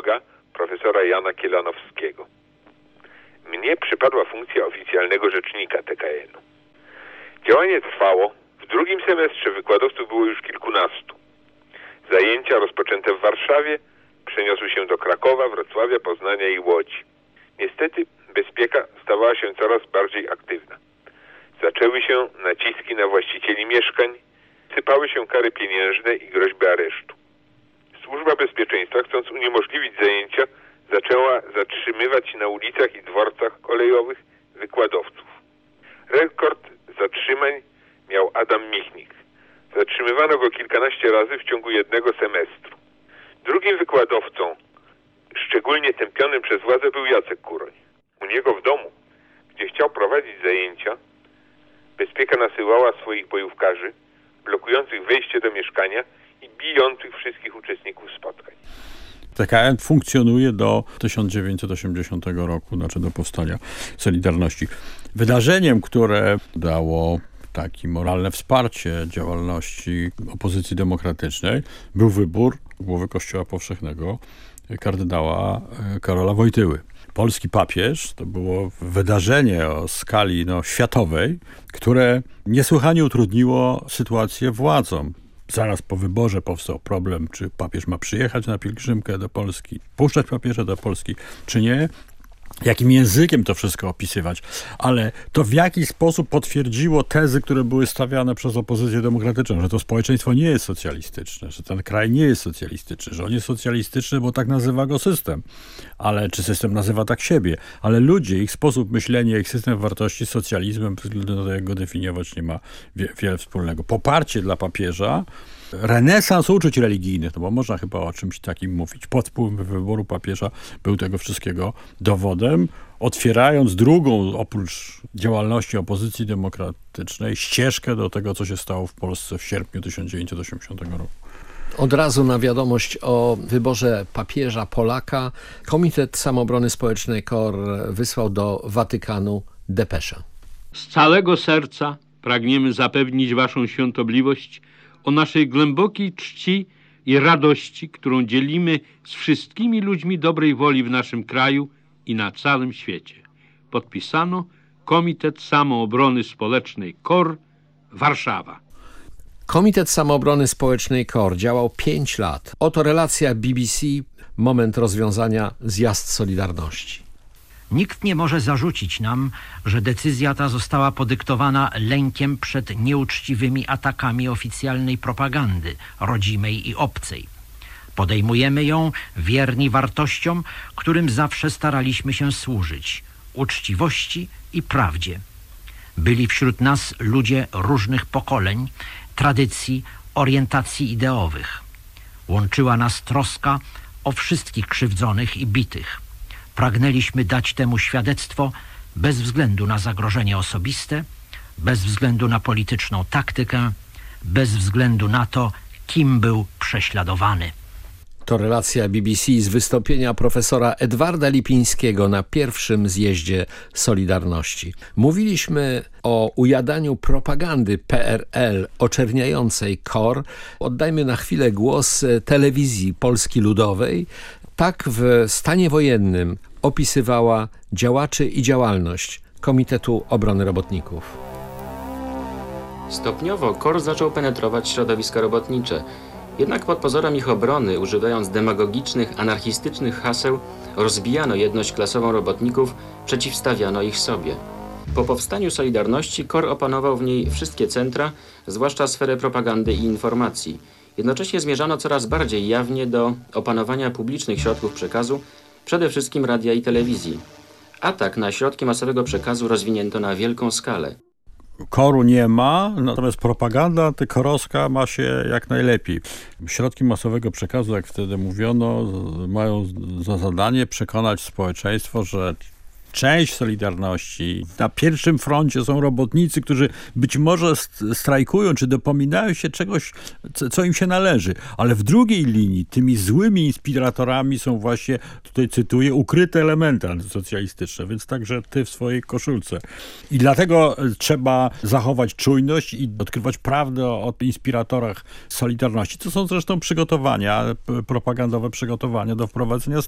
socjologa profesora Jana Kielanowskiego. Mnie przypadła funkcja oficjalnego rzecznika TKN-u. Działanie trwało. W drugim semestrze wykładowców było już kilkunastu. Zajęcia rozpoczęte w Warszawie przeniosły się do Krakowa, Wrocławia, Poznania i Łodzi. Niestety bezpieka stawała się coraz bardziej aktywna. Zaczęły się naciski na właścicieli mieszkań, sypały się kary pieniężne i groźby aresztu. Służba bezpieczeństwa, chcąc uniemożliwić zajęcia, zaczęła zatrzymywać na ulicach i dworcach kolejowych wykładowców. Rekord zatrzymań miał Adam Michnik. Zatrzymywano go kilkanaście razy w ciągu jednego semestru. Drugim wykładowcą, szczególnie tępionym przez władzę, był Jacek Kuroń. U niego w domu, gdzie chciał prowadzić zajęcia, bezpieka nasyłała swoich bojówkarzy, blokujących wejście do mieszkania i bijących wszystkich uczestników spotkań. TKN funkcjonuje do 1980 roku, znaczy do powstania Solidarności. Wydarzeniem, które dało takie moralne wsparcie działalności opozycji demokratycznej, był wybór głowy Kościoła Powszechnego, kardynała Karola Wojtyły. Polski papież to było wydarzenie o skali światowej, które niesłychanie utrudniło sytuację władzom. Zaraz po wyborze powstał problem, czy papież ma przyjechać na pielgrzymkę do Polski, puszczać papieża do Polski, czy nie. Jakim językiem to wszystko opisywać, ale to w jaki sposób potwierdziło tezy, które były stawiane przez opozycję demokratyczną, że to społeczeństwo nie jest socjalistyczne, że ten kraj nie jest socjalistyczny, że on jest socjalistyczny, bo tak nazywa go system, ale czy system nazywa tak siebie, ale ludzie, ich sposób myślenia, ich system wartości z socjalizmem, względu na to, jak go definiować, nie ma wiele wspólnego. Poparcie dla papieża, renesans uczuć religijnych, no bo można chyba o czymś takim mówić. Pod wpływem wyboru papieża był tego wszystkiego dowodem, otwierając drugą, oprócz działalności opozycji demokratycznej, ścieżkę do tego, co się stało w Polsce w sierpniu 1980 roku. Od razu na wiadomość o wyborze papieża Polaka Komitet Samoobrony Społecznej KOR wysłał do Watykanu depeszę. Z całego serca pragniemy zapewnić waszą świątobliwość o naszej głębokiej czci i radości, którą dzielimy z wszystkimi ludźmi dobrej woli w naszym kraju i na całym świecie. Podpisano Komitet Samoobrony Społecznej KOR, Warszawa. Komitet Samoobrony Społecznej KOR działał 5 lat. Oto relacja BBC, moment rozwiązania, zjazd Solidarności. Nikt nie może zarzucić nam, że decyzja ta została podyktowana lękiem przed nieuczciwymi atakami oficjalnej propagandy, rodzimej i obcej. Podejmujemy ją wierni wartościom, którym zawsze staraliśmy się służyć, uczciwości i prawdzie. Byli wśród nas ludzie różnych pokoleń, tradycji, orientacji ideowych. Łączyła nas troska o wszystkich krzywdzonych i bitych. Pragnęliśmy dać temu świadectwo bez względu na zagrożenie osobiste, bez względu na polityczną taktykę, bez względu na to, kim był prześladowany. To relacja BBC z wystąpienia profesora Edwarda Lipińskiego na pierwszym zjeździe Solidarności. Mówiliśmy o ujadaniu propagandy PRL oczerniającej KOR. Oddajmy na chwilę głos telewizji Polski Ludowej. Tak w stanie wojennym opisywała działaczy i działalność Komitetu Obrony Robotników. Stopniowo KOR zaczął penetrować środowiska robotnicze. Jednak pod pozorem ich obrony, używając demagogicznych, anarchistycznych haseł, rozbijano jedność klasową robotników, przeciwstawiano ich sobie. Po powstaniu Solidarności KOR opanował w niej wszystkie centra, zwłaszcza sferę propagandy i informacji. Jednocześnie zmierzano coraz bardziej jawnie do opanowania publicznych środków przekazu, przede wszystkim radia i telewizji. Atak na środki masowego przekazu rozwinięto na wielką skalę. KOR-u nie ma, natomiast propaganda antykorowska ma się jak najlepiej. Środki masowego przekazu, jak wtedy mówiono, mają za zadanie przekonać społeczeństwo, że część Solidarności, na pierwszym froncie są robotnicy, którzy być może strajkują, czy dopominają się czegoś, co im się należy. Ale w drugiej linii tymi złymi inspiratorami są właśnie, tutaj cytuję, ukryte elementy antysocjalistyczne, więc także ty w swojej koszulce. I dlatego trzeba zachować czujność i odkrywać prawdę o inspiratorach Solidarności. To są zresztą przygotowania, propagandowe przygotowania do wprowadzenia